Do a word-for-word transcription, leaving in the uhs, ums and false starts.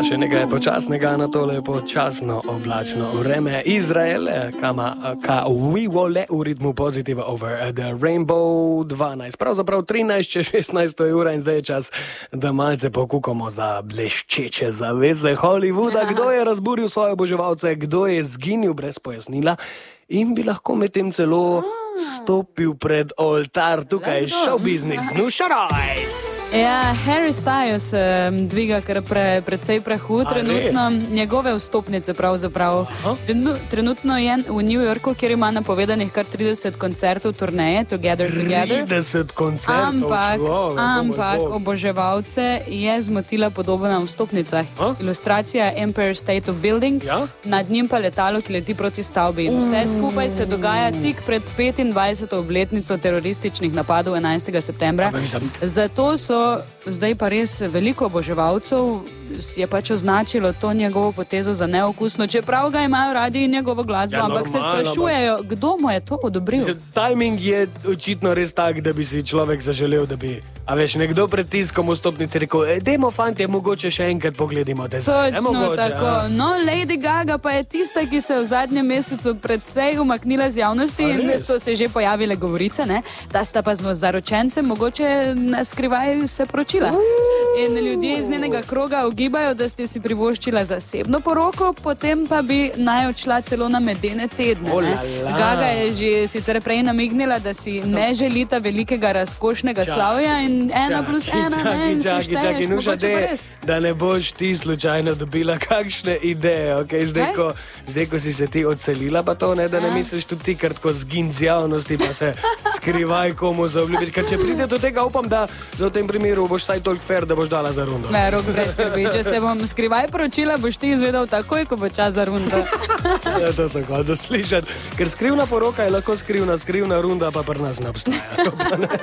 še nekaj počasnega na tole počasno oblačno vreme. Izrael, kama, ka we vole v ritmu Positive over the Rainbow dvanajst. Pravzaprav trinajst, če šestnajst ura in zdaj je čas, da malce pokukamo za bleščeče zavese Hollywooda. Kdo je razburil svoje oboževalce, kdo je zginil brez pojasnila in bi lahko med tem celo stopil pred oltar. Tukaj je show business, Nusha Royce. Ja, Harry Styles um, dviga kar pre, precej prahu, trenutno njegove vstopnice pravzaprav. Trenu, trenutno je v New Yorku, kjer ima napovedanih kar trideset koncertov turneje, Together Together. trideset koncertov, ampak, človek, ampak oboževalce je zmotila podoba na vstopnicah. Ha? Ilustracija Empire State of Building, ja? Nad njim pa letalo, ki leti proti stavbi. In vse skupaj se dogaja tik pred petindvajseto obletnico terorističnih napadov enajstega septembra. Zato so zdaj pa res veliko oboževalcev je pač označilo to njegovo potezo za neokusno, čeprav ga imajo radi njegovo glasbo, ja, ampak normalno, se sprašujejo, kdo mu je to odobril. Mislim, timing je očitno res tak, da bi si človek zaželel, da bi, a veš, nekdo pred tiskom vstopnici rekel, e, dajmo fantje, mogoče še enkrat pogledimo te zdaj. Točno mogoče, tako. A? No, Lady Gaga pa je tista, ki se je v zadnjem mesecu predvsej umaknila z javnosti in so se že pojavile govorice, ne, da sta pa z zaročencem mogoče naskrivaj se poročila. In ljudje iz njenega kroga ugibajo, da ste si privoščila zasebno poroko, potem pa bi naj odšla celo na medene tedne. Oh, Gaga je že sicer prej namignila, da si ne želita velikega razkošnega čaki, slavja in ena čaki, plus ena, čaki, ne, in čaki, se šteješ, nuša, de, da ne boš ti slučajno dobila kakšne ideje, okay? zdaj, ko, zdaj, ko si se ti odselila, pa to ne, da ne misliš tudi ti, kar tako zgin z javnosti, pa se skrivaj komu zaobljubiti, ker če pride do tega, upam, da v tem primeru boš saj toliko fair, da boš dala za rundo. Ne, rok brez skrbi. Če se bom skrivaj poročila, boš ti izvedel takoj, ko bo čas za rundo. Ja, to sem hodil slišati. Ker skrivna poroka je lahko skrivna, skrivna runda pa pri nas ne obstaja.